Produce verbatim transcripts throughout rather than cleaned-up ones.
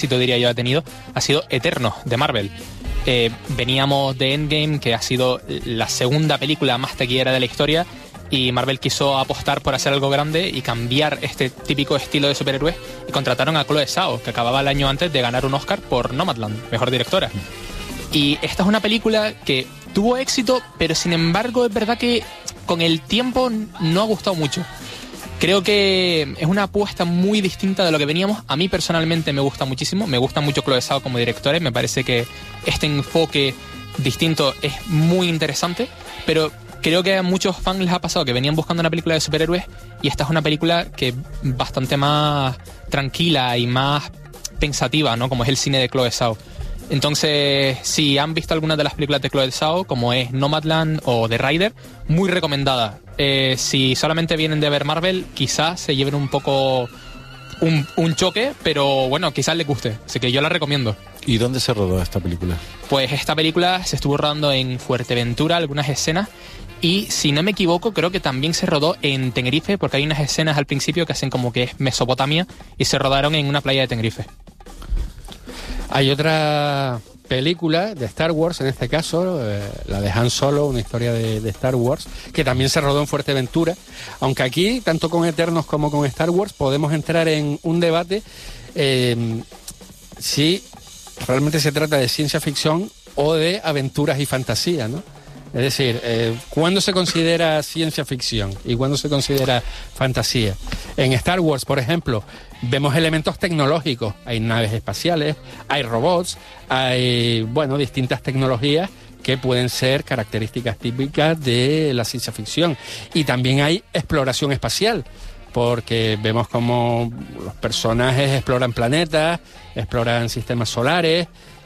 éxito, diría yo, ha tenido, ha sido Eternos, de Marvel. Eh, veníamos de Endgame, que ha sido la segunda película más taquillera de la historia, y Marvel quiso apostar por hacer algo grande y cambiar este típico estilo de superhéroes, y contrataron a Chloe Zhao, que acababa el año antes de ganar un Oscar por Nomadland, mejor directora. Y esta es una película que tuvo éxito, pero sin embargo es verdad que con el tiempo no ha gustado mucho. Creo que es una apuesta muy distinta de lo que veníamos. A mí personalmente me gusta muchísimo, me gusta mucho Chloe Zhao como directora, me parece que este enfoque distinto es muy interesante, pero creo que a muchos fans les ha pasado que venían buscando una película de superhéroes y esta es una película que es bastante más tranquila y más pensativa, ¿no? Como es el cine de Chloe Zhao. Entonces, si han visto algunas de las películas de Chloe Zhao, como es Nomadland o The Rider, muy recomendada. Eh, si solamente vienen de ver Marvel, quizás se lleven un poco un, un choque, pero bueno, quizás les guste. Así que yo la recomiendo. ¿Y dónde se rodó esta película? Pues esta película se estuvo rodando en Fuerteventura, algunas escenas, y si no me equivoco, creo que también se rodó en Tenerife, porque hay unas escenas al principio que hacen como que es Mesopotamia, y se rodaron en una playa de Tenerife. Hay otra película de Star Wars, en este caso, eh, la de Han Solo, una historia de, de Star Wars, que también se rodó en Fuerteventura, aunque aquí, tanto con Eternos como con Star Wars, podemos entrar en un debate eh, si realmente se trata de ciencia ficción o de aventuras y fantasía, ¿no? Es decir, eh, ¿cuándo se considera ciencia ficción y cuándo se considera fantasía? En Star Wars, por ejemplo, vemos elementos tecnológicos. Hay naves espaciales, hay robots, hay, bueno, distintas tecnologías que pueden ser características típicas de la ciencia ficción. Y también hay exploración espacial, porque vemos como los personajes exploran planetas, exploran sistemas solares,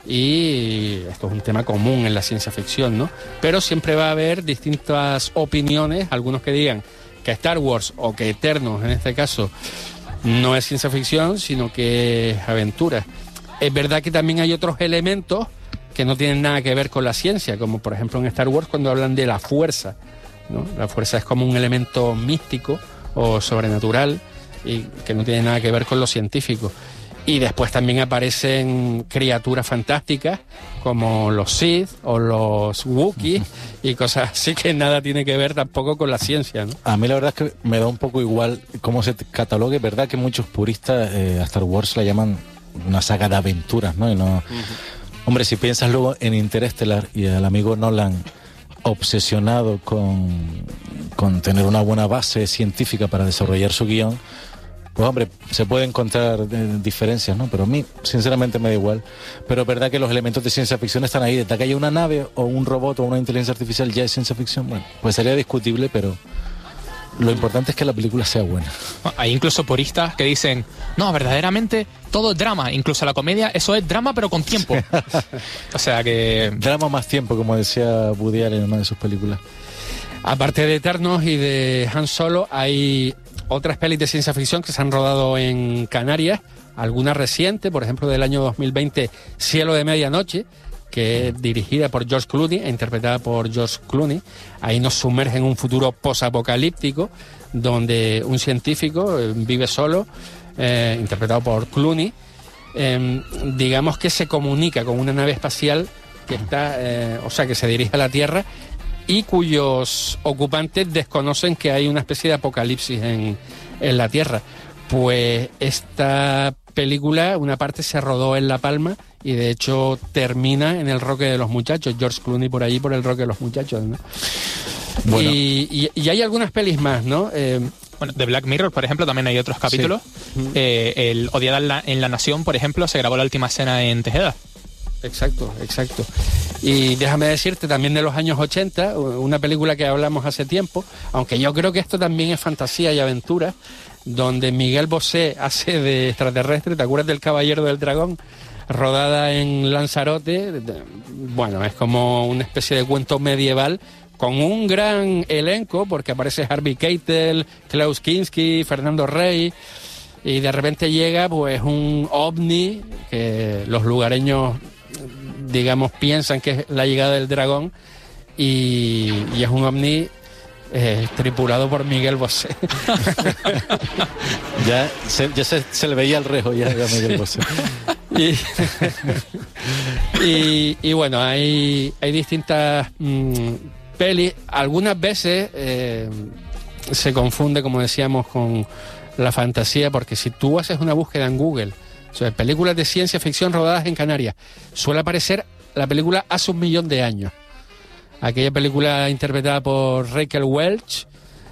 y esto es un tema común en la ciencia ficción, ¿no? Pero siempre va a haber distintas opiniones, algunos que digan que Star Wars o que Eternos, en este caso, no es ciencia ficción, sino que es aventura. Es verdad que también hay otros elementos que no tienen nada que ver con la ciencia, como por ejemplo en Star Wars cuando hablan de la fuerza, ¿no? La fuerza es como un elemento místico o sobrenatural y que no tiene nada que ver con lo científico. Y después también aparecen criaturas fantásticas como los Sith o los Wookiees y cosas así que nada tiene que ver tampoco con la ciencia, ¿no? A mí la verdad es que me da un poco igual cómo se catalogue. Es verdad que muchos puristas eh, a Star Wars la llaman una saga de aventuras, ¿no? Y no... Uh-huh. Hombre, si piensas luego en Interestelar y al amigo Nolan obsesionado con, con tener una buena base científica para desarrollar su guión, pues hombre, se pueden encontrar eh, diferencias, ¿no? Pero a mí, sinceramente, me da igual. Pero es verdad que los elementos de ciencia ficción están ahí. Desde que haya una nave o un robot o una inteligencia artificial ya es ciencia ficción, bueno, pues sería discutible, pero lo importante es que la película sea buena. Hay incluso puristas que dicen, no, verdaderamente todo es drama, incluso la comedia, eso es drama pero con tiempo. O sea que... Drama más tiempo, como decía Woody Allen en una de sus películas. Aparte de Eternos y de Han Solo, hay otras pelis de ciencia ficción que se han rodado en Canarias, algunas recientes, por ejemplo del año dos mil veinte, Cielo de Medianoche, que es dirigida por George Clooney e interpretada por George Clooney. Ahí nos sumerge en un futuro posapocalíptico donde un científico eh, vive solo, eh, interpretado por Clooney, eh, digamos que se comunica con una nave espacial que está, eh, o sea, que se dirige a la Tierra y cuyos ocupantes desconocen que hay una especie de apocalipsis en, en la Tierra. Pues esta película, una parte se rodó en La Palma y de hecho termina en el Roque de los Muchachos. George Clooney por allí, por el Roque de los Muchachos, ¿no? Bueno. Y, y, y hay algunas pelis más, ¿no? Eh, bueno, de Black Mirror, por ejemplo, también hay otros capítulos. Sí. Eh, el Odiada en la, en la Nación, por ejemplo, se grabó la última escena en Tejeda. Exacto, exacto. Y déjame decirte también de los años ochenta, una película que hablamos hace tiempo, aunque yo creo que esto también es fantasía y aventura, donde Miguel Bosé hace de extraterrestre. ¿Te acuerdas del Caballero del Dragón? Rodada en Lanzarote. Bueno, es como una especie de cuento medieval con un gran elenco, porque aparece Harvey Keitel, Klaus Kinski, Fernando Rey, y de repente llega pues un ovni que los lugareños, digamos, piensan que es la llegada del dragón, y, y es un ovni eh, tripulado por Miguel Bosé. ya se, ya se, se le veía el rejo ya a Miguel Bosé. y, y, y bueno, hay, hay distintas mmm, pelis. Algunas veces eh, se confunde, como decíamos, con la fantasía, porque si tú haces una búsqueda en Google sobre películas de ciencia ficción rodadas en Canarias, suele aparecer la película Hace un millón de años. Aquella película interpretada por Raquel Welch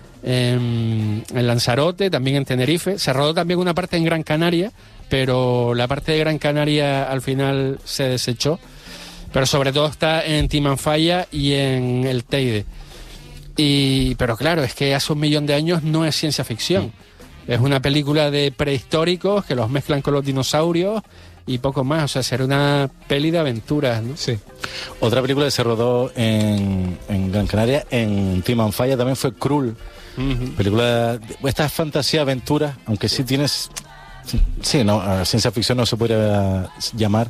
en, en Lanzarote, también en Tenerife. Se rodó también una parte en Gran Canaria, pero la parte de Gran Canaria al final se desechó. Pero sobre todo está en Timanfaya y en el Teide. Y, pero claro, es que Hace un millón de años no es ciencia ficción. Mm. Es una película de prehistóricos que los mezclan con los dinosaurios y poco más. O sea, será una peli de aventuras, ¿no? Sí. Otra película que se rodó en, en Gran Canaria, en Timanfaya, también fue Cruel. Uh-huh. Película, esta es fantasía, aventura, aunque sí tienes... Sí, no, ciencia ficción no se podría llamar.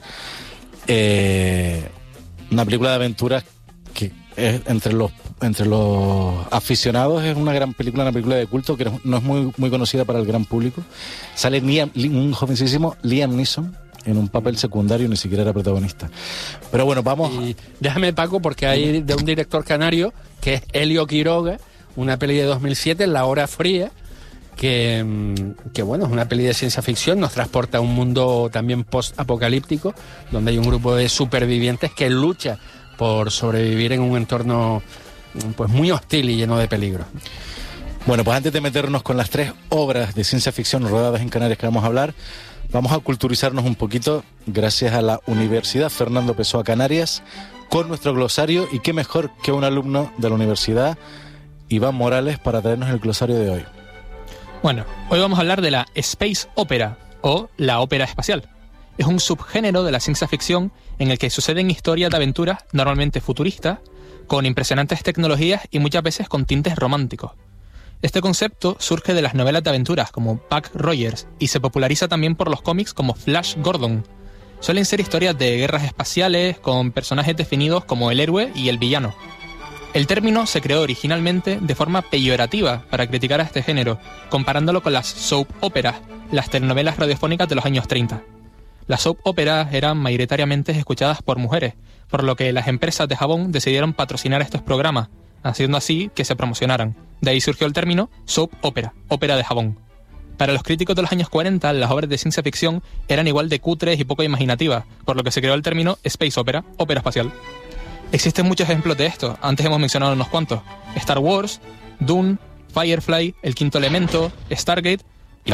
Eh, una película de aventuras que es entre los entre los aficionados es una gran película, una película de culto que no es muy muy conocida para el gran público. Sale Liam, un jovencísimo Liam Neeson en un papel secundario, ni siquiera era protagonista. Pero bueno, vamos. Y déjame, Paco, porque hay de un director canario que es Helio Quiroga, una peli de dos mil siete, La Hora Fría, que, que bueno, es una peli de ciencia ficción, nos transporta a un mundo también post-apocalíptico, donde hay un grupo de supervivientes que lucha por sobrevivir en un entorno pues muy hostil y lleno de peligro. Bueno, pues antes de meternos con las tres obras de ciencia ficción rodadas en Canarias que vamos a hablar, vamos a culturizarnos un poquito gracias a la Universidad Fernando Pessoa Canarias con nuestro glosario, y qué mejor que un alumno de la universidad, Iván Morales, para traernos el glosario de hoy. Bueno, hoy vamos a hablar de la Space Opera, o la ópera espacial. Es un subgénero de la ciencia ficción en el que suceden historias de aventuras normalmente futuristas, con impresionantes tecnologías y muchas veces con tintes románticos. Este concepto surge de las novelas de aventuras como Buck Rogers y se populariza también por los cómics como Flash Gordon. Suelen ser historias de guerras espaciales con personajes definidos como el héroe y el villano. El término se creó originalmente de forma peyorativa para criticar a este género, comparándolo con las soap operas, las telenovelas radiofónicas de los años treinta. Las soap operas eran mayoritariamente escuchadas por mujeres, por lo que las empresas de jabón decidieron patrocinar estos programas, haciendo así que se promocionaran. De ahí surgió el término soap opera, ópera de jabón. Para los críticos de los años cuarenta, las obras de ciencia ficción eran igual de cutres y poco imaginativas, por lo que se creó el término space opera, ópera espacial. Existen muchos ejemplos de esto, antes hemos mencionado unos cuantos: Star Wars, Dune, Firefly, El Quinto Elemento, Stargate y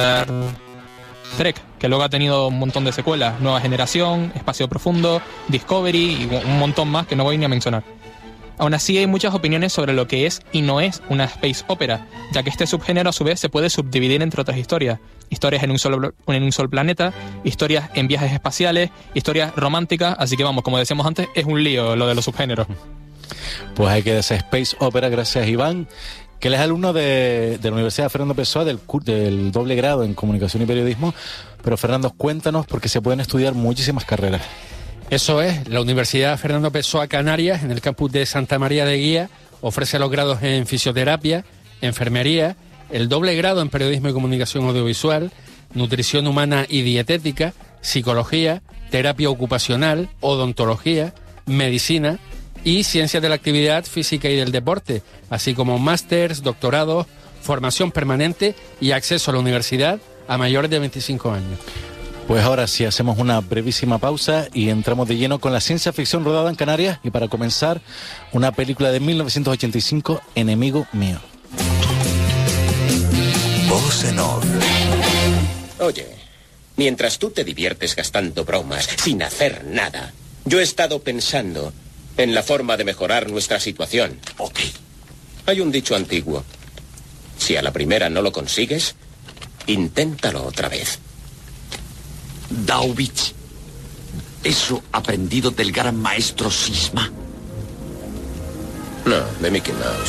Trek, que luego ha tenido un montón de secuelas, Nueva Generación, Espacio Profundo, Discovery y un montón más que no voy ni a mencionar. Aún así hay muchas opiniones sobre lo que es y no es una space opera, ya que este subgénero a su vez se puede subdividir entre otras historias. Historias en un solo, en un solo planeta, historias en viajes espaciales, historias románticas, así que vamos, como decíamos antes, es un lío lo de los subgéneros. Pues hay que decir space opera, gracias Iván, que él es alumno de, de la Universidad Fernando Pessoa del, del doble grado en Comunicación y Periodismo. Pero Fernando, cuéntanos, porque se pueden estudiar muchísimas carreras. Eso es, la Universidad Fernando Pessoa Canarias, en el campus de Santa María de Guía, ofrece los grados en fisioterapia, enfermería, el doble grado en periodismo y comunicación audiovisual, nutrición humana y dietética, psicología, terapia ocupacional, odontología, medicina y ciencias de la actividad física y del deporte, así como másters, doctorados, formación permanente y acceso a la universidad a mayores de veinticinco años. Pues ahora sí, hacemos una brevísima pausa y entramos de lleno con la ciencia ficción rodada en Canarias, y para comenzar, una película de mil novecientos ochenta y cinco, Enemigo Mío. Voz en off. Oye, mientras tú te diviertes gastando bromas sin hacer nada, yo he estado pensando en la forma de mejorar nuestra situación. Ok. Hay un dicho antiguo: si a la primera no lo consigues, inténtalo otra vez. Daovich, ¿eso aprendido del gran maestro Sisma? No, de Mickey Mouse.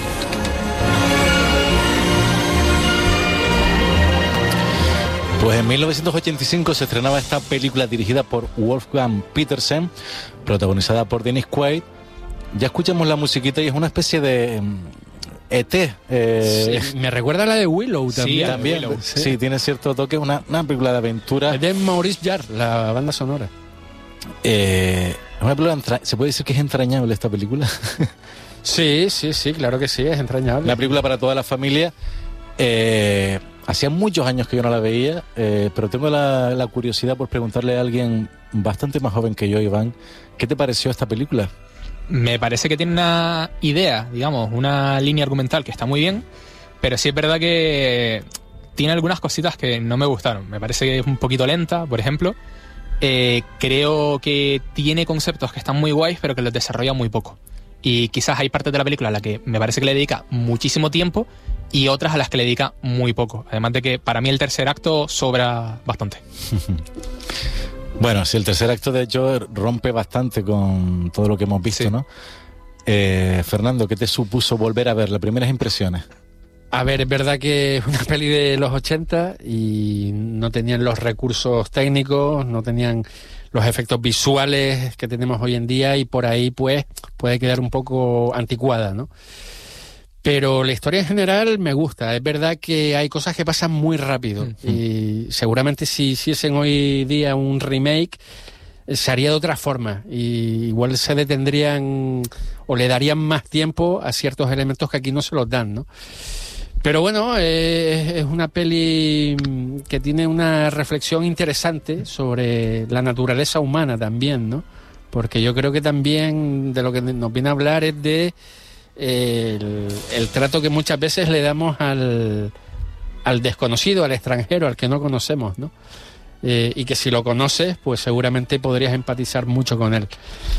Pues en mil novecientos ochenta y cinco se estrenaba esta película dirigida por Wolfgang Petersen, protagonizada por Dennis Quaid. Ya escuchamos la musiquita y es una especie de E T. Eh, Sí, me recuerda a la de Willow también. Sí, también, Willow, sí. sí. tiene cierto toque, una, una película de aventura. Es de Maurice Jarre, la banda sonora. Eh, una película entra- ¿Se puede decir que es entrañable esta película? Sí, sí, sí, claro que sí, es entrañable. Una película para toda la familia. Eh, hacía muchos años que yo no la veía, eh, pero tengo la, la curiosidad por preguntarle a alguien bastante más joven que yo, Iván, ¿qué te pareció esta película? Me parece que tiene una idea, digamos, una línea argumental que está muy bien, pero sí es verdad que tiene algunas cositas que no me gustaron. Me parece que es un poquito lenta, por ejemplo. Eh, creo que tiene conceptos que están muy guays, pero que los desarrolla muy poco. Y quizás hay partes de la película a la que me parece que le dedica muchísimo tiempo y otras a las que le dedica muy poco. Además de que para mí el tercer acto sobra bastante. Bueno, si el tercer acto de hecho rompe bastante con todo lo que hemos visto, Sí. ¿no? Eh, Fernando, ¿qué te supuso volver a ver las primeras impresiones? A ver, es verdad que es una peli de los ochenta y no tenían los recursos técnicos, no tenían los efectos visuales que tenemos hoy en día y por ahí pues puede quedar un poco anticuada, ¿no? Pero la historia en general me gusta. Es verdad que hay cosas que pasan muy rápido Mm. y seguramente si hiciesen hoy día un remake eh, se haría de otra forma y igual se detendrían o le darían más tiempo a ciertos elementos que aquí no se los dan, ¿no? Pero bueno, eh, es una peli que tiene una reflexión interesante sobre la naturaleza humana también, ¿no? Porque yo creo que también de lo que nos viene a hablar es de eh, el, el trato que muchas veces le damos al, al desconocido, al extranjero, al que no conocemos, ¿no? Eh, y que si lo conoces, pues seguramente podrías empatizar mucho con él.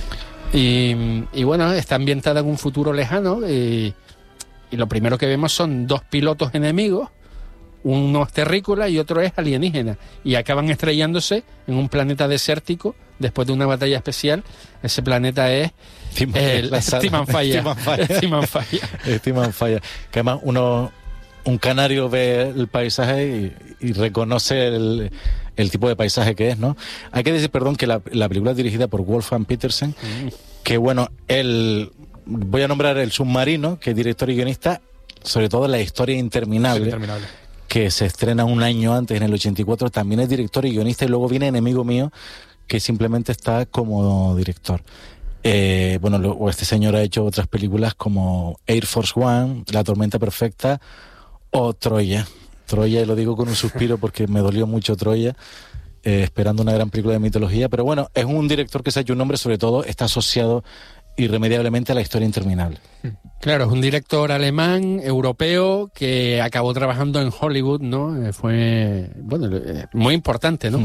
Y, y bueno, está ambientada en un futuro lejano y... Y lo primero que vemos son dos pilotos enemigos, uno es terrícola y otro es alienígena. Y acaban estrellándose en un planeta desértico después de una batalla especial. Ese planeta es Tim- el la sala- Timanfaya. Timanfaya. Timanfaya. Eh, Timanfaya. Que además uno, un canario ve el paisaje y, y reconoce el, el tipo de paisaje que es, ¿no? Hay que decir, perdón, que la, la película es dirigida por Wolfgang Petersen, Mm. que bueno, él, voy a nombrar El Submarino, que es director y guionista, sobre todo La Historia Interminable, Interminable. que se estrena un año antes, en el ochenta y cuatro, también es director y guionista, y luego viene Enemigo Mío, que simplemente está como director. Eh, bueno, lo, este señor ha hecho otras películas como Air Force One, La Tormenta Perfecta o Troya. Troya, y lo digo con un suspiro porque me dolió mucho Troya, eh, esperando una gran película de mitología, pero bueno, es un director que se ha hecho un nombre, sobre todo está asociado irremediablemente a La Historia Interminable. Claro, es un director alemán, europeo, que acabó trabajando en Hollywood, ¿no? Eh, Fue, bueno, eh, muy importante, ¿no? Ujú.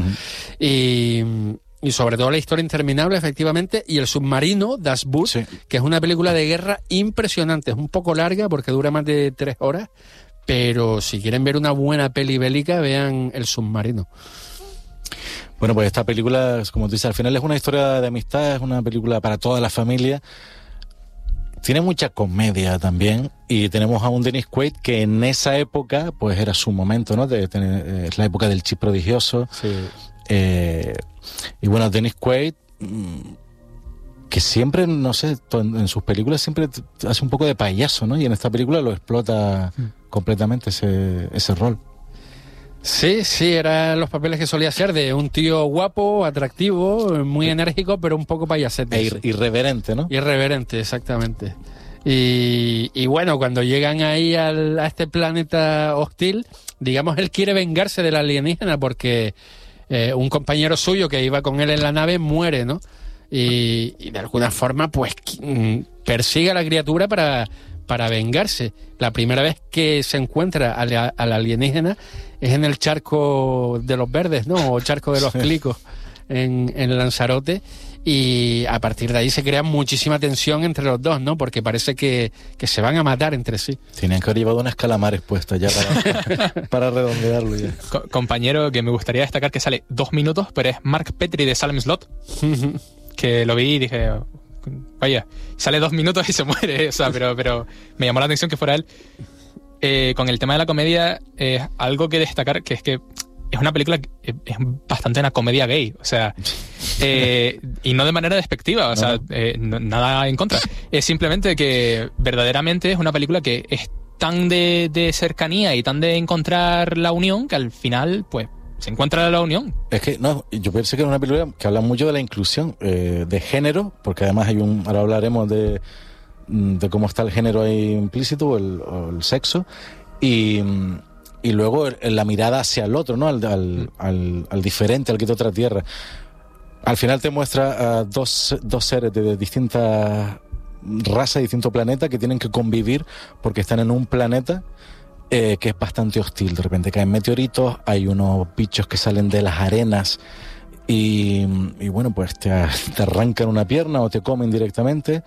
Y, y sobre todo La Historia Interminable, efectivamente, y El Submarino, Das Boot, Sí. que es una película de guerra impresionante. Es un poco larga porque dura más de tres horas, pero si quieren ver una buena peli bélica, vean El Submarino. Bueno, pues esta película, como tú dices, al final es una historia de amistad, es una película para toda la familia. Tiene mucha comedia también, y tenemos a un Dennis Quaid que en esa época, pues era su momento, ¿no? De tener, eh, es la época del chip prodigioso. Sí. Eh, y bueno, Dennis Quaid, mm, que siempre, no sé, to- en, en sus películas siempre t- hace un poco de payaso, ¿no? Y en esta película lo explota completamente ese, ese rol. Sí, sí, eran los papeles que solía hacer de un tío guapo, atractivo, muy enérgico, pero un poco payasete. E sí. ir- irreverente, ¿no? Irreverente, exactamente. Y, y bueno, cuando llegan ahí al, a este planeta hostil, digamos, él quiere vengarse del alienígena porque eh, un compañero suyo que iba con él en la nave muere, ¿no? Y, y de alguna forma, pues, mm, persigue a la criatura para, para vengarse. La primera vez que se encuentra al, al alienígena es en el charco de los verdes, ¿no? O charco de los Sí. clicos en, en Lanzarote. Y a partir de ahí se crea muchísima tensión entre los dos, ¿no? Porque parece que, que se van a matar entre sí. Tenían que haber llevado unas calamares puestas ya para, para redondearlo ya. Co- compañero que me gustaría destacar que sale dos minutos, pero es Mark Petrie de Salem Slot, que lo vi y dije, vaya, sale dos minutos y se muere, o sea, pero, pero me llamó la atención que fuera él. Eh, con el tema de la comedia, eh, algo que destacar, que es que es una película que es es bastante una comedia gay, o sea, eh, y no de manera despectiva, o No, sea, no. eh, no- nada en contra. Es simplemente que verdaderamente es una película que es tan de, de cercanía y tan de encontrar la unión que al final, pues, se encuentra la unión. Es que, no, yo pensé que era una película que habla mucho de la inclusión, eh, de género, porque además hay un, ahora hablaremos de, de cómo está el género ahí implícito, o el, o el sexo, y, y luego el, la mirada hacia el otro, ¿no? Al, al, al, al diferente, al que de otra tierra. Al final te muestra a dos, dos seres de distintas razas, distintos planetas, que tienen que convivir porque están en un planeta eh, que es bastante hostil. De repente caen meteoritos, hay unos bichos que salen de las arenas y, y bueno, pues te, te arrancan una pierna o te comen directamente.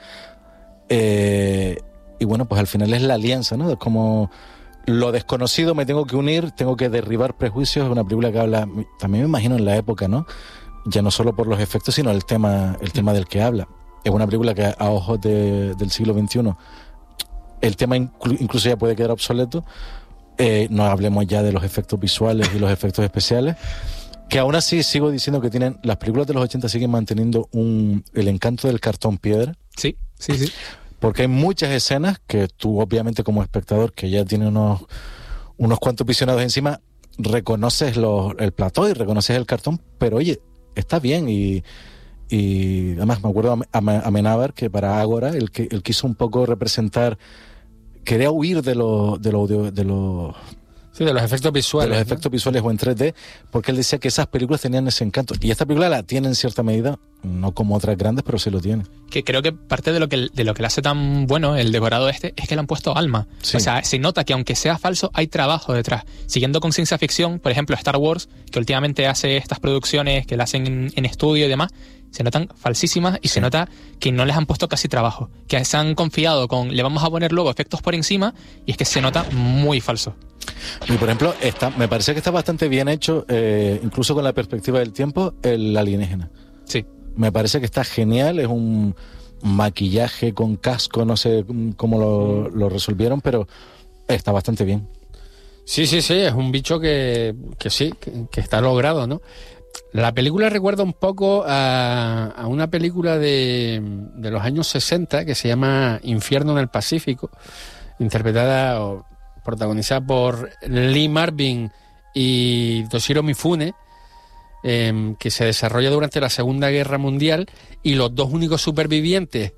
Eh, y bueno, pues al final es la alianza, ¿no? Es como lo desconocido, me tengo que unir, tengo que derribar prejuicios. Es una película que habla, también me imagino en la época, ¿no? Ya no solo por los efectos, sino el tema, el tema del que habla. Es una película que a ojos de, del siglo veintiuno el tema inclu, incluso ya puede quedar obsoleto. Eh, no hablemos ya de los efectos visuales y los efectos especiales, que aún así sigo diciendo que tienen, las películas de los ochenta siguen manteniendo un, el encanto del cartón piedra. Sí, sí, sí. Porque hay muchas escenas que tú, obviamente, como espectador, que ya tiene unos, unos cuantos visionados encima, reconoces los, el plató y reconoces el cartón, pero oye, está bien. Y, y además me acuerdo a Amenábar, que para Ágora él, él quiso un poco representar, quería huir de los de lo, de, de lo, sí, de los efectos visuales, de los ¿no? efectos visuales o en tres D, porque él decía que esas películas tenían ese encanto, y esta película la tiene en cierta medida, no como otras grandes, pero sí lo tiene. Que creo que parte de lo que de lo que le hace tan bueno el decorado este es que le han puesto alma. Sí. O sea, se nota que aunque sea falso, hay trabajo detrás. Siguiendo con ciencia ficción, por ejemplo, Star Wars, que últimamente hace estas producciones que la hacen en, en estudio y demás, se notan falsísimas y sí. Se nota que no les han puesto casi trabajo. Que se han confiado con, le vamos a poner luego efectos por encima, y es que se nota muy falso. Y por ejemplo, está, me parece que está bastante bien hecho, eh, incluso con la perspectiva del tiempo, el alienígena. Sí. Me parece que está genial, es un maquillaje con casco, no sé cómo lo, lo resolvieron, pero está bastante bien. Sí, sí, sí, es un bicho que, que sí, que, que está logrado, ¿no? La película recuerda un poco a, a una película de, de los años sesenta que se llama Infierno en el Pacífico, interpretada o protagonizada por Lee Marvin y Toshiro Mifune, eh, que se desarrolla durante la Segunda Guerra Mundial, y los dos únicos supervivientes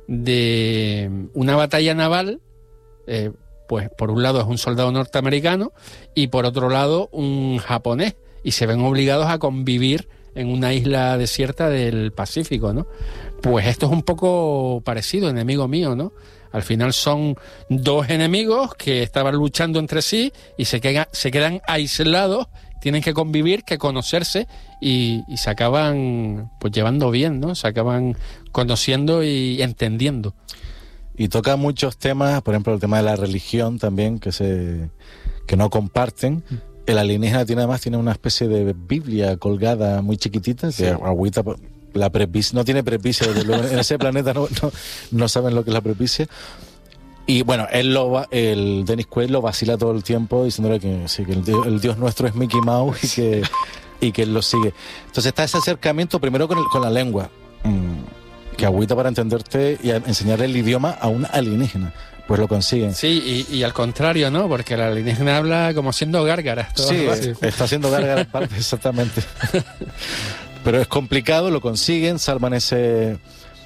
de una batalla naval, eh, pues por un lado es un soldado norteamericano y por otro lado un japonés, y se ven obligados a convivir en una isla desierta del Pacífico, ¿no? Pues esto es un poco parecido, Enemigo Mío, ¿no? Al final son dos enemigos que estaban luchando entre sí y se quedan, se quedan aislados, tienen que convivir, que conocerse, y, y se acaban pues llevando bien, ¿no? Se acaban conociendo y entendiendo. Y toca muchos temas, por ejemplo el tema de la religión también, que se que no comparten. El alienígena tiene además tiene una especie de Biblia colgada muy chiquitita, que sí. Agüita, la presbicia, no tiene presbicia, en ese planeta no, no, no saben lo que es la presbicia. Y bueno, él lo va, el Dennis Quaid lo vacila todo el tiempo diciéndole que, sí, que el, dios, el dios nuestro es Mickey Mouse y que, y que él lo sigue. Entonces está ese acercamiento primero con, el, con la lengua, mmm, que agüita para entenderte y enseñarle el idioma a un alienígena. Pues lo consiguen. Sí, y, y al contrario, ¿no? Porque el alienígena habla como siendo gárgaras. Sí, está haciendo gárgaras, exactamente. Pero es complicado, lo consiguen, salvan ese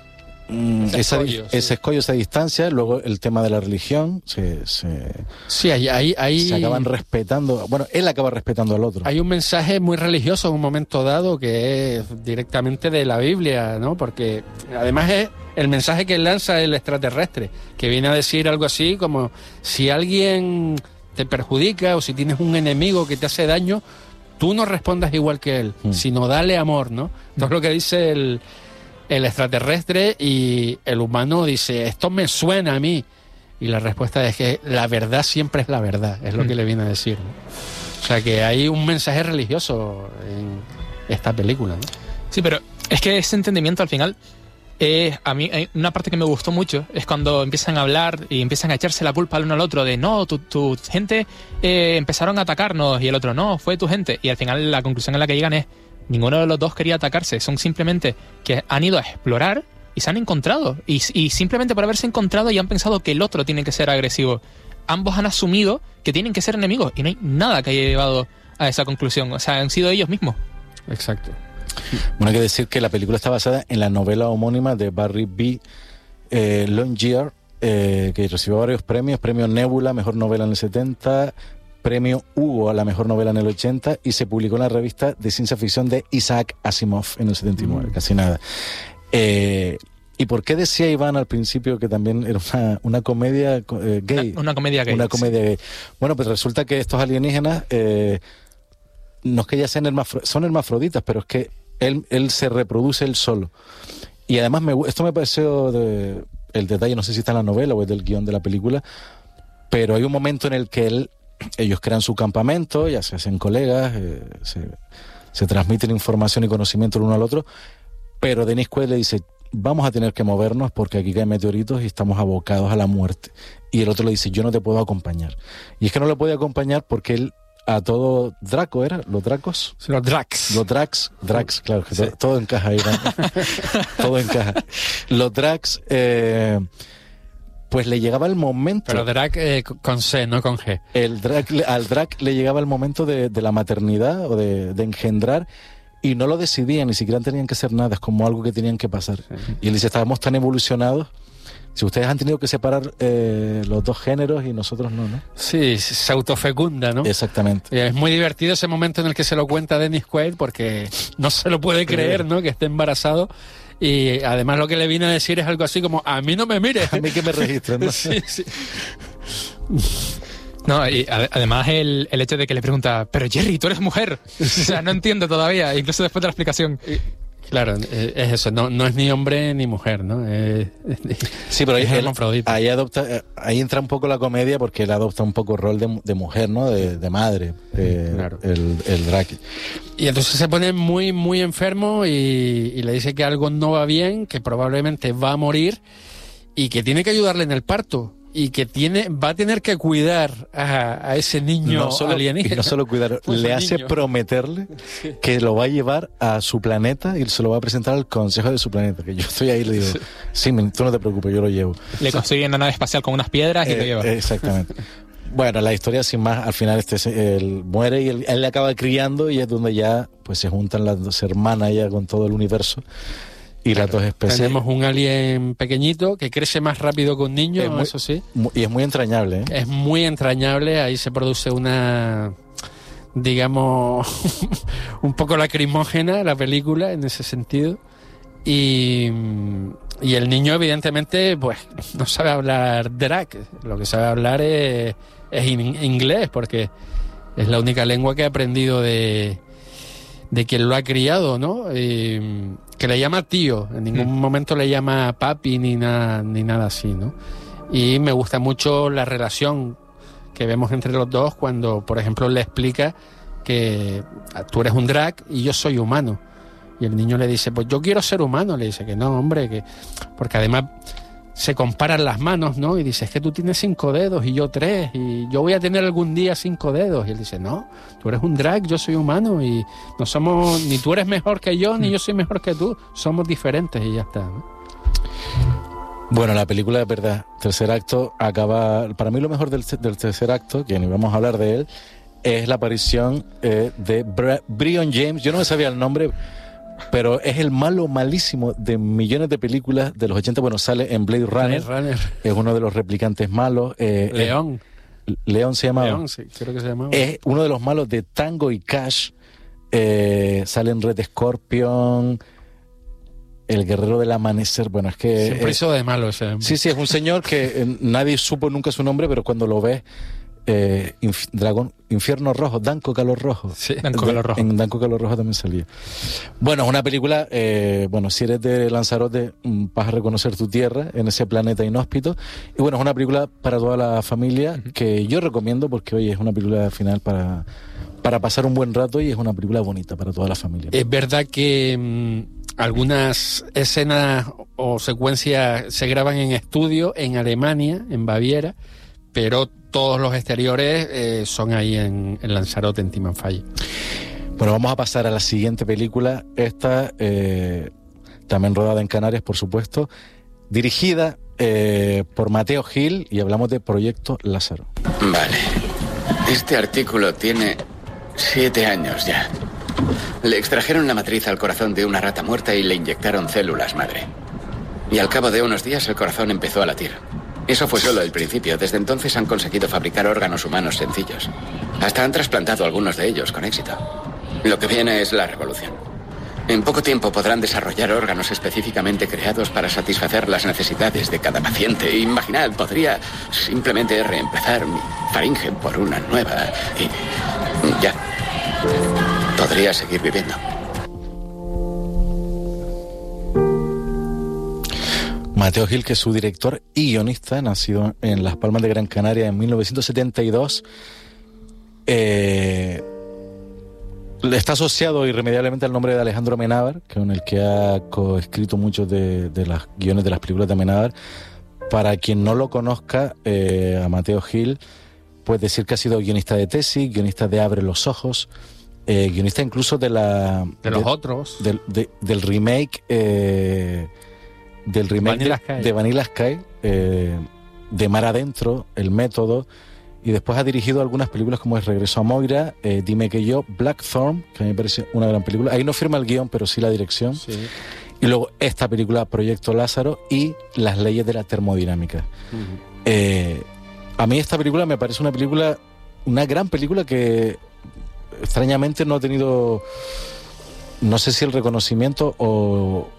mm, ese, esa, escollo, ese sí. escollo, esa distancia. Luego el tema de la religión se, se, sí, ahí, ahí, ahí, se acaban respetando. Bueno, él acaba respetando al otro. Hay un mensaje muy religioso en un momento dado que es directamente de la Biblia, ¿no? Porque además es el mensaje que lanza el extraterrestre, que viene a decir algo así como: si alguien te perjudica o si tienes un enemigo que te hace daño, tú no respondas igual que él, mm. sino dale amor, ¿no? Esto es lo que dice el, el extraterrestre, y el humano dice: esto me suena a mí. Y la respuesta es que la verdad siempre es la verdad, es lo mm. que le viene a decir, ¿no? O sea que hay un mensaje religioso en esta película, ¿no? Sí, pero es que ese entendimiento al final... Eh, a mí hay una parte que me gustó mucho es cuando empiezan a hablar y empiezan a echarse la culpa al uno al otro de no, tu, tu gente eh, empezaron a atacarnos, y el otro no, fue tu gente, y al final la conclusión en la que llegan es ninguno de los dos quería atacarse, son simplemente que han ido a explorar y se han encontrado. Y, y simplemente por haberse encontrado ya han pensado que el otro tiene que ser agresivo. Ambos han asumido que tienen que ser enemigos y no hay nada que haya llevado a esa conclusión. O sea, han sido ellos mismos. Exacto. Bueno, hay que decir que la película está basada en la novela homónima de Barry B. Eh, Longyear, eh, que recibió varios premios, premio Nebula, mejor novela en el setenta, premio Hugo a la mejor novela en el ochenta, y se publicó en la revista de ciencia ficción de Isaac Asimov en el setenta y nueve, mm. casi nada. Eh, ¿Y por qué decía Iván al principio que también era una, una comedia eh, gay? Una, una comedia gay. Una comedia sí. gay. Bueno, pues resulta que estos alienígenas, eh, no es que ya sean hermafro- son hermafroditas, pero es que él, él se reproduce él solo. Y además, me, esto me pareció de, el detalle, no sé si está en la novela o es del guión de la película, pero hay un momento en el que él, ellos crean su campamento, ya se hacen colegas, eh, se, se transmiten información y conocimiento el uno al otro, pero Dennis Quaid le dice, vamos a tener que movernos porque aquí caen meteoritos y estamos abocados a la muerte. Y el otro le dice, yo no te puedo acompañar. Y es que no le puede acompañar porque él a todo Draco, ¿era? ¿Los Dracos? Sí, los Drax. Los Drax, Drax, claro, que sí. todo, todo encaja ahí, ¿no? Todo encaja. Los Drax, eh, pues le llegaba el momento... Pero Drac eh, con C, no con G. El Drac, al Drac le llegaba el momento de, de la maternidad o de, de engendrar, y no lo decidían, ni siquiera tenían que hacer nada, es como algo que tenían que pasar. Sí. Y él dice, estábamos tan evolucionados, si ustedes han tenido que separar eh, los dos géneros y nosotros no, ¿no? Sí, se autofecunda, ¿no? Exactamente. Y es muy divertido ese momento en el que se lo cuenta Dennis Quaid, porque no se lo puede creer, ¿no? Que esté embarazado. Y además lo que le viene a decir es algo así como, a mí no me mires. A mí que me registren, ¿no? Sí, sí. No, y ad- además el, el hecho de que le pregunta, pero Jerry, tú eres mujer. O sea, no entiendo todavía, incluso después de la explicación. Claro, es eso, no, no es ni hombre ni mujer, ¿no? Es, sí, pero ahí, es él, ahí adopta, ahí entra un poco la comedia porque él adopta un poco el rol de, de mujer, ¿no? De, de madre, eh, claro. el, el Drac. Y entonces se pone muy, muy enfermo y, y le dice que algo no va bien, que probablemente va a morir y que tiene que ayudarle en el parto. Y que tiene va a tener que cuidar a, a ese niño no solo, alienígena. Y no solo cuidar, pues le hace niño. prometerle sí. que lo va a llevar a su planeta y se lo va a presentar al consejo de su planeta. Que yo estoy ahí y le digo, sí, sí tú no te preocupes, yo lo llevo. Le consiguen una nave espacial con unas piedras y eh, lo lleva. Exactamente. Bueno, la historia sin más, al final este él muere y él, él le acaba criando y es donde ya pues se juntan las dos hermanas ya con todo el universo. Y claro, las dos especies. Tenemos un alien pequeñito que crece más rápido que un niño, muy, eso sí. Muy, y es muy entrañable, ¿eh? Es muy entrañable, ahí se produce una, digamos, un poco lacrimógena la película en ese sentido. Y, y el niño evidentemente pues no sabe hablar Drac, lo que sabe hablar es, es in, inglés, porque es la única lengua que ha aprendido de... de quien lo ha criado, ¿no? Eh, que le llama tío, en ningún mm. momento le llama papi ni nada, ni nada así, ¿no? Y me gusta mucho la relación que vemos entre los dos cuando, por ejemplo, le explica que tú eres un Drac y yo soy humano. Y el niño le dice, pues yo quiero ser humano. Le dice que no, hombre, que porque además se comparan las manos, ¿no? Y dice, es que tú tienes cinco dedos y yo tres, y yo voy a tener algún día cinco dedos. Y él dice, no, tú eres un Drac, yo soy humano, y no somos, ni tú eres mejor que yo, ni yo soy mejor que tú, somos diferentes, y ya está, ¿no? Bueno, la película, de verdad, tercer acto, acaba, para mí lo mejor del, del tercer acto, que ni vamos a hablar de él, es la aparición eh, de Bra- Brion James. Yo no me sabía el nombre, pero es el malo malísimo de millones de películas de los ochenta. Bueno, sale en Blade Runner. Blade Runner. Es uno de los replicantes malos. Eh, León. Es, León se llamaba. León, sí, creo que se llamaba. Es uno de los malos de Tango y Cash. Eh, sale en Red Scorpion. El guerrero del amanecer. Bueno, es que... Siempre eh, hizo de malo ese hombre. Sí, sí, es un señor que eh, nadie supo nunca su nombre, pero cuando lo ves... Eh, inf- Dragón, Infierno Rojo, Danco Calor Rojo. Sí, Danco Calor Rojo. En Danco Calor Rojo también salía. Bueno, es una película, eh, bueno, si eres de Lanzarote, vas a reconocer tu tierra en ese planeta inhóspito. Y bueno, es una película para toda la familia uh-huh. que yo recomiendo porque, oye, es una película final para, para pasar un buen rato y es una película bonita para toda la familia. Es verdad que mmm, algunas escenas o secuencias se graban en estudio en Alemania, en Baviera, pero todos los exteriores eh, son ahí en, en Lanzarote, en Timanfaya. Bueno, vamos a pasar a la siguiente película. Esta, eh, también rodada en Canarias, por supuesto, dirigida eh, por Mateo Gil, y hablamos de Proyecto Lázaro. Vale. Este artículo tiene siete años ya. Le extrajeron la matriz al corazón de una rata muerta y le inyectaron células madre. Y al cabo de unos días el corazón empezó a latir. Eso fue solo el principio. Desde entonces han conseguido fabricar órganos humanos sencillos. Hasta han trasplantado algunos de ellos con éxito. Lo que viene es la revolución. En poco tiempo podrán desarrollar órganos específicamente creados para satisfacer las necesidades de cada paciente. Imaginad, podría simplemente reemplazar mi faringe por una nueva y ya. Podría seguir viviendo. Mateo Gil, que es su director y guionista, nacido en Las Palmas de Gran Canaria en mil novecientos setenta y dos, eh, está asociado irremediablemente al nombre de Alejandro Amenábar, con el que ha coescrito muchos de, de los guiones de las películas de Amenábar. Para quien no lo conozca, eh, a Mateo Gil, pues decir que ha sido guionista de tesis, guionista de Abre los Ojos, eh, guionista incluso de la... De los de, otros. Del, de, del remake... Eh, del remake Vanilla de, Sky. de Vanilla Sky, eh, de Mar Adentro, El Método, y después ha dirigido algunas películas como El Regreso a Moira, eh, Dime que yo, Blackthorn, que a mí me parece una gran película. Ahí no firma el guión, pero sí la dirección. Sí. Y luego esta película, Proyecto Lázaro, y Las leyes de la termodinámica. Uh-huh. Eh, a mí esta película me parece una película, una gran película que extrañamente no ha tenido, no sé si el reconocimiento o...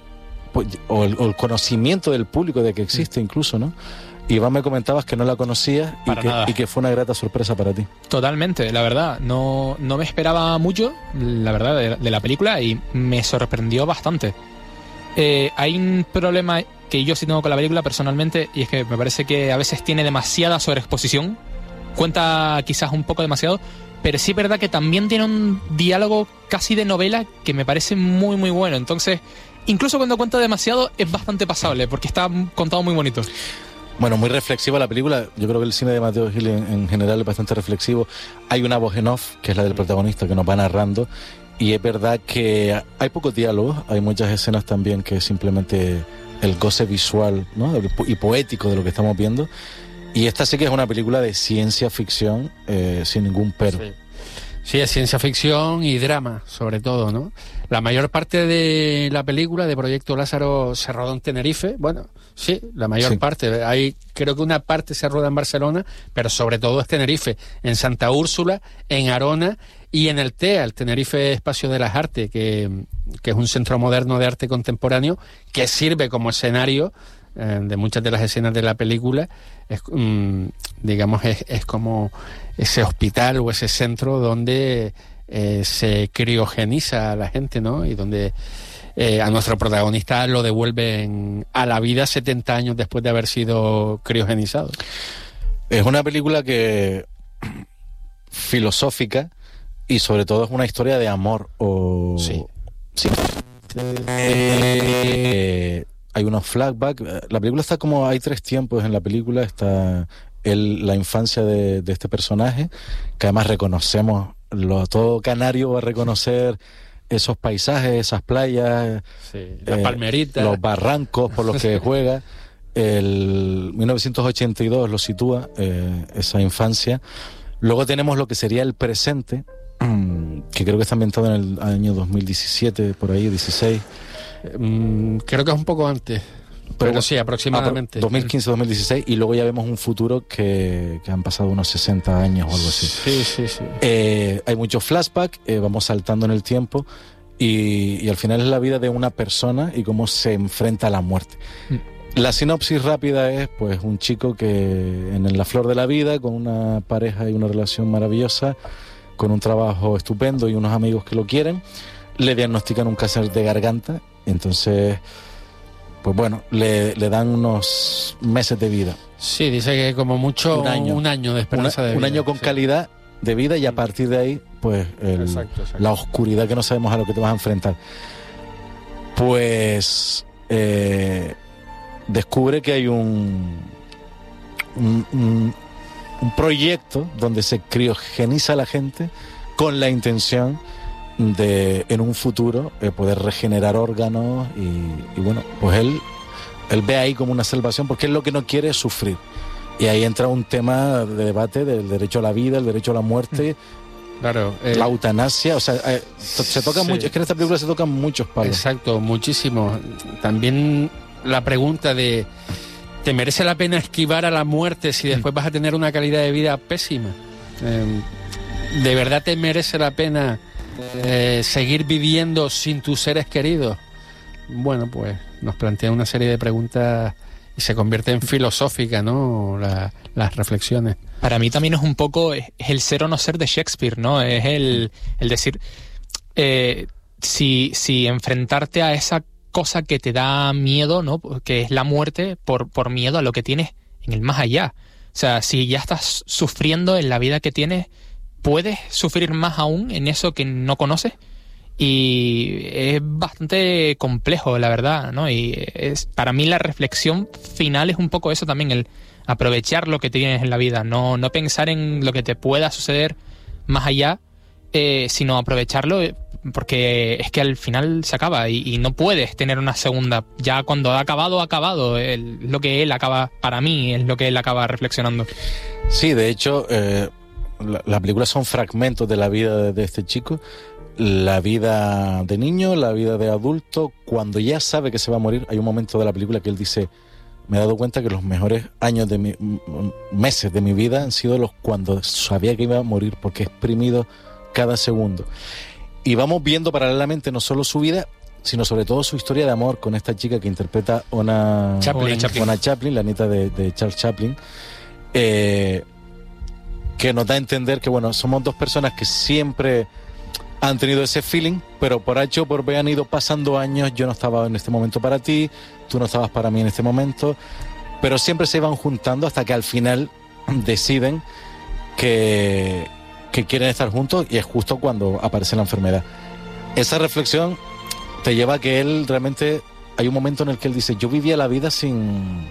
O el, o el conocimiento del público de que existe, incluso, ¿no? Iván, me comentabas que no la conocías y que, y que fue una grata sorpresa para ti. Totalmente, la verdad. No, no me esperaba mucho, la verdad, de, de la película, y me sorprendió bastante. Eh, hay un problema que yo sí tengo con la película personalmente, y es que me parece que a veces tiene demasiada sobreexposición. Cuenta quizás un poco demasiado, pero sí es verdad que también tiene un diálogo casi de novela que me parece muy, muy bueno. Entonces... Incluso cuando cuenta demasiado es bastante pasable, porque está contado muy bonito. Bueno, muy reflexiva la película. Yo creo que el cine de Mateo Gil en, en general es bastante reflexivo. Hay una voz en off, que es la del protagonista, que nos va narrando. Y es verdad que hay pocos diálogos, hay muchas escenas también que es simplemente el goce visual, ¿no? Y poético de lo que estamos viendo. Y esta sí que es una película de ciencia ficción, eh, sin ningún pero. Sí. Sí, es ciencia ficción y drama, sobre todo, ¿no? La mayor parte de la película de Proyecto Lázaro se rodó en Tenerife. Bueno, sí, la mayor sí. parte. Hay, creo que una parte se roda en Barcelona, pero sobre todo es Tenerife, en Santa Úrsula, en Arona y en el TEA, el Tenerife Espacio de las Artes, que, que es un centro moderno de arte contemporáneo que sirve como escenario eh, de muchas de las escenas de la película. Es, mm, digamos, es, es como ese hospital o ese centro donde eh, se criogeniza a la gente, ¿no? Y donde eh, a nuestro protagonista lo devuelven a la vida setenta años después de haber sido criogenizado. Es una película que filosófica y sobre todo es una historia de amor. O... Sí. Sí. Eh, hay unos flashbacks. La película está como... Hay tres tiempos en la película. Está el, la infancia de, de este personaje, que además reconocemos, lo, todo canario va a reconocer esos paisajes, esas playas, sí, las eh, palmeritas, los barrancos por los que juega. El mil novecientos ochenta y dos lo sitúa, eh, esa infancia. Luego tenemos lo que sería el presente, que creo que está ambientado en el año dos mil diecisiete, por ahí, dieciséis. Mm, creo que es un poco antes, pero, pero sí, aproximadamente. dos mil quince, dos mil dieciséis, y luego ya vemos un futuro que, que han pasado unos sesenta años o algo así. Sí, sí, sí. Eh, hay muchos flashbacks, eh, vamos saltando en el tiempo, y, y al final es la vida de una persona y cómo se enfrenta a la muerte. Mm. La sinopsis rápida es, pues, un chico que en la flor de la vida, con una pareja y una relación maravillosa, con un trabajo estupendo y unos amigos que lo quieren, le diagnostican un cáncer de garganta. Entonces, pues bueno, le, le dan unos meses de vida. Sí, dice que como mucho un año, un año de esperanza una, de vida. Un año con sí. calidad de vida, y a partir de ahí, pues, el, exacto, exacto. la oscuridad que no sabemos a lo que te vas a enfrentar. Pues... Eh, descubre que hay un, un, un, un proyecto donde se criogeniza a la gente con la intención de en un futuro eh, poder regenerar órganos y, y bueno, pues él, él ve ahí como una salvación porque él lo que no quiere es sufrir. Y ahí entra un tema de debate del derecho a la vida, el derecho a la muerte, claro, eh, la eutanasia, o sea, eh, se toca sí. mucho, es que en esta película se tocan muchos palos. Exacto, muchísimo. También la pregunta de ¿te merece la pena esquivar a la muerte si después vas a tener una calidad de vida pésima? Eh, ¿De verdad te merece la pena eh, seguir viviendo sin tus seres queridos? Bueno, pues nos plantea una serie de preguntas y se convierte en filosófica, ¿no? La, las reflexiones. Para mí también es un poco, es el ser o no ser de Shakespeare, ¿no? Es el, el decir, eh, si, si enfrentarte a esa cosa que te da miedo, ¿no? Que es la muerte, por, por miedo a lo que tienes en el más allá. O sea, si ya estás sufriendo en la vida que tienes, ¿puedes sufrir más aún en eso que no conoces? Y es bastante complejo, la verdad, ¿no? Y es, para mí la reflexión final es un poco eso también, el aprovechar lo que tienes en la vida, no, no pensar en lo que te pueda suceder más allá, eh, sino aprovecharlo, porque es que al final se acaba y, y no puedes tener una segunda. Ya cuando ha acabado, ha acabado. Es lo que él acaba, para mí, es lo que él acaba reflexionando. Sí, de hecho, eh, la, la película son fragmentos de la vida de, de este chico. La vida de niño, la vida de adulto. Cuando ya sabe que se va a morir, hay un momento de la película que él dice: me he dado cuenta que los mejores años de mi, meses de mi vida han sido los cuando sabía que iba a morir, porque he exprimido cada segundo. Y vamos viendo paralelamente no solo su vida, sino sobre todo su historia de amor con esta chica que interpreta Ona Chaplin, Chaplin, Ona Chaplin, la nieta de, de Charles Chaplin, eh, que nos da a entender que, bueno, somos dos personas que siempre han tenido ese feeling, pero por H o por B han ido pasando años. Yo no estaba en este momento para ti, tú no estabas para mí en este momento, pero siempre se iban juntando hasta que al final deciden que, que quieren estar juntos, y es justo cuando aparece la enfermedad. Esa reflexión te lleva a que él realmente, hay un momento en el que él dice: yo vivía la vida sin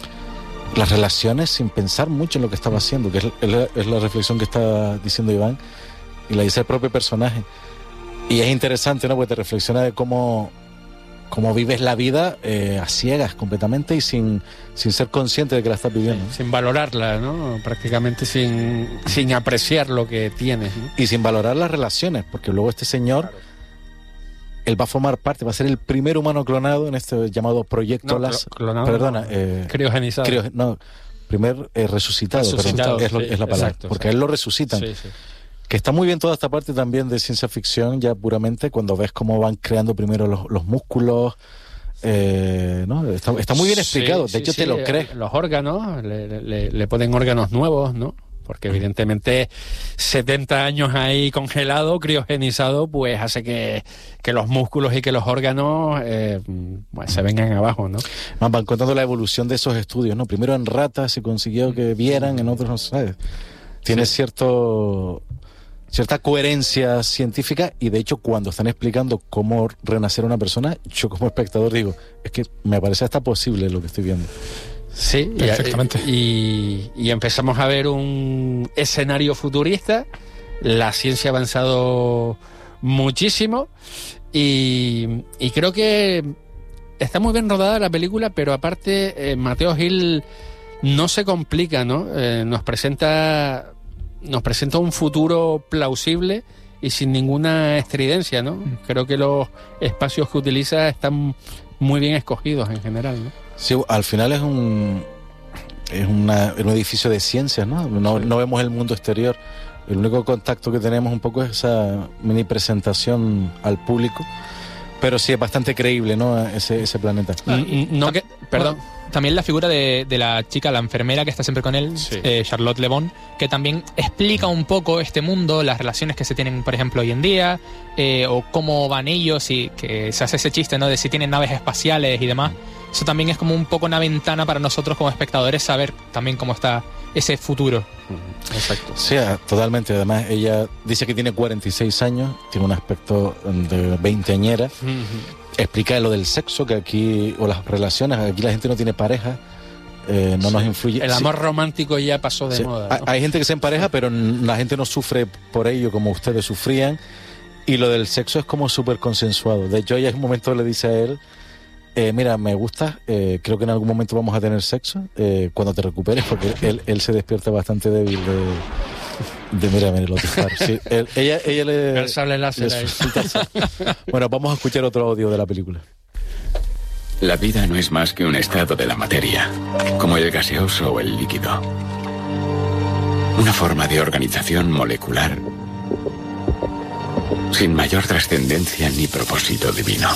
las relaciones, sin pensar mucho en lo que estaba haciendo, que es, es, la, es la reflexión que está diciendo Iván, y la dice el propio personaje. Y es interesante, ¿no? Porque te reflexiona de cómo, cómo vives la vida eh, a ciegas completamente y sin, sin ser consciente de que la estás viviendo. Sí, sin valorarla, ¿no? Prácticamente sin, sin apreciar lo que tienes, ¿no? Y sin valorar las relaciones, porque luego este señor, claro, él va a formar parte, va a ser el primer humano clonado en este llamado Proyecto no, Las... Clonado, Perdona. No, eh, criogenizado. Crio, no, primer eh, resucitado, resucitado perdón, es, lo, sí, es la palabra, exacto, porque exacto. a él lo resucitan. Sí, sí. Que está muy bien toda esta parte también de ciencia ficción, ya puramente, cuando ves cómo van creando primero los, los músculos, eh, ¿no? Está, está muy bien explicado, sí, de hecho sí, te sí, lo crees. Los órganos, le, le, le ponen órganos nuevos, ¿no? Porque evidentemente setenta años ahí congelado, criogenizado, pues hace que, que los músculos y que los órganos eh, pues se vengan abajo, ¿no? Van contando la evolución de esos estudios, ¿no? Primero en ratas se consiguió que vieran, en otros no sabes. Tiene sí. cierto... cierta coherencia científica, y de hecho cuando están explicando cómo renacer una persona, yo como espectador digo, es que me parece hasta posible lo que estoy viendo. Sí, perfectamente. Y, y, y empezamos a ver un escenario futurista, la ciencia ha avanzado muchísimo, y, y creo que está muy bien rodada la película, pero aparte eh, Mateo Gil no se complica, ¿no? Eh, nos presenta... nos presenta un futuro plausible y sin ninguna estridencia, ¿no? Mm. Creo que los espacios que utiliza están muy bien escogidos en general, ¿no? Sí, al final es un es una, un edificio de ciencias, ¿no? No, sí. no vemos el mundo exterior. El único contacto que tenemos un poco es esa mini presentación al público, pero sí es bastante creíble, ¿no? Ese, ese planeta. Ah, no, que, perdón. También la figura de, de la chica, la enfermera que está siempre con él, sí. eh, Charlotte Le Bon, que también explica un poco este mundo, las relaciones que se tienen, por ejemplo, hoy en día, eh, o cómo van ellos, y que se hace ese chiste, ¿no? De si tienen naves espaciales y demás. Eso también es como un poco una ventana para nosotros como espectadores saber también cómo está ese futuro. Exacto. Sí, totalmente. Además, ella dice que tiene cuarenta y seis años, tiene un aspecto de veinteañera. Uh-huh. Explica lo del sexo, que aquí, o las relaciones, aquí la gente no tiene pareja, eh, no sí. nos influye. El amor sí. romántico ya pasó de sí. moda, ¿no? Hay gente que se empareja, pero la gente no sufre por ello como ustedes sufrían. Y lo del sexo es como súper consensuado. De hecho, ella en un momento le dice a él, eh, mira, me gusta, eh, creo que en algún momento vamos a tener sexo, eh, cuando te recuperes, porque él, él se despierta bastante débil de, de mira, mira, los disparos. Sí, él, ella, ella le... El sable láser le ahí. suelta- Bueno, vamos a escuchar otro audio de la película. La vida no es más que un estado de la materia, como el gaseoso o el líquido. Una forma de organización molecular sin mayor trascendencia ni propósito divino.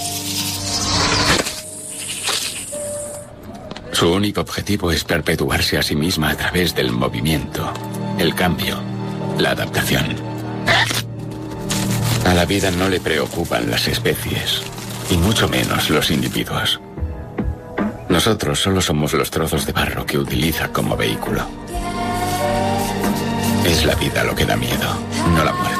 Su único objetivo es perpetuarse a sí misma a través del movimiento, el cambio, la adaptación. A la vida no le preocupan las especies, y mucho menos los individuos. Nosotros solo somos los trozos de barro que utiliza como vehículo. Es la vida lo que da miedo, no la muerte.